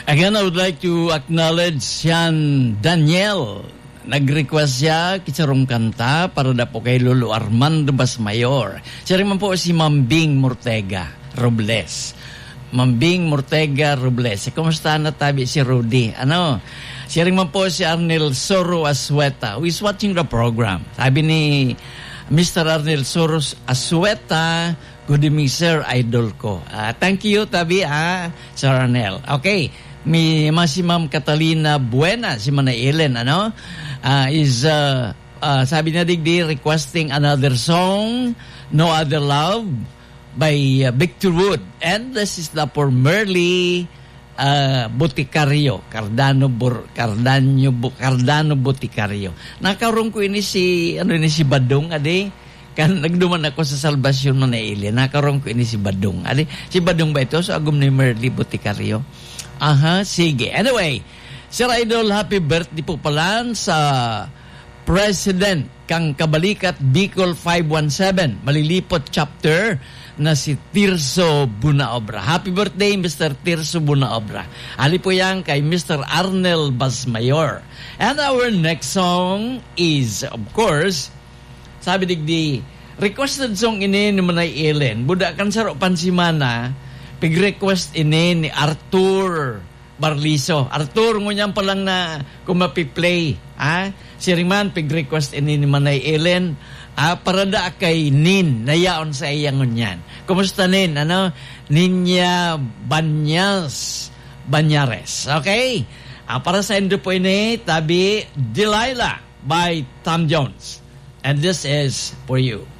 Again, I would like to acknowledge yan Daniel. Nag-request siya kisarong kanta para na po kay Lolo Armando Basmayor. Siya rin man po si Mambing Mortega Robles. Mambing Mortega Robles. Kumusta na tabi si Rudy? Siya rin man po si Arnel Soro Asueta, who is watching the program. Sabi ni Mr. Arnel Soro Asueta, good evening, sir, idol ko. Thank you, tabi, Sir Arnel. Okay. Si Ma'am Catalina Buena, si Manay Ellen, sabi na digdi, requesting another song, No Other Love, by Victor Wood. And this is the for Merly Boticario, Cardano Boticario. Nakarong ko ini si Badong, kan nagduman ako sa Salvation Manay Ellen, nakarong ko ini si Badong. Si Badong ba ito? So, agum ni Merly Boticario. Sige. Anyway, Sir Idol, happy birthday po pala sa President kang Kabalikat Bicol 517, Malilipot chapter na si Tirso Bunaobra. Happy birthday, Mr. Tirso Bunaobra. Ali po yan kay Mr. Arnel Basmayor. And our next song is, of course, sabi digdi, requested song ini ni Manay Ellen. Buda kan saro pansimana, pig-request ini ni Arthur Barliso. Arthur, ngunyan pa lang na kung mapiplay. Siriman, pig-request ini ni Manay Ellen. Para da kay Nin, nayaon sa iyang ngunyan. Kumusta Nin? Ninya Banyares. Okay? Para sa endo po ini, tabi Delilah by Tom Jones. And this is for you.